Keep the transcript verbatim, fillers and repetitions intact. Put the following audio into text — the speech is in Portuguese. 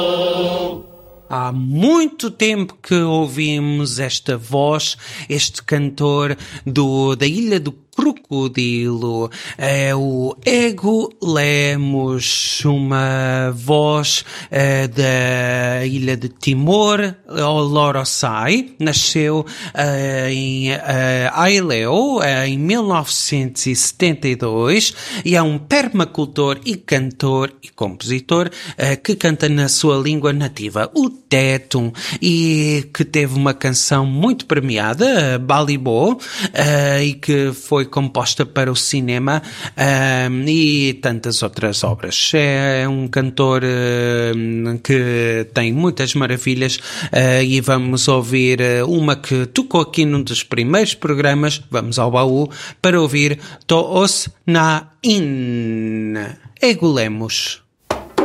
Há muito tempo que ouvimos esta voz, este cantor do, da Ilha do Crocodilo. É o Ego Lemos, uma voz uh, da Ilha de Timor, Oloroçai. Nasceu uh, em uh, Aileu uh, em mil novecentos e setenta e dois e é um permacultor e cantor e compositor uh, que canta na sua língua nativa, o Tetum, e que teve uma canção muito premiada, Balibo, uh, e que foi composta para o cinema uh, e tantas outras obras. É um cantor uh, que tem muitas maravilhas uh, e vamos ouvir uh, uma que tocou aqui num dos primeiros programas. Vamos ao baú para ouvir Toos na In. Ego Lemos.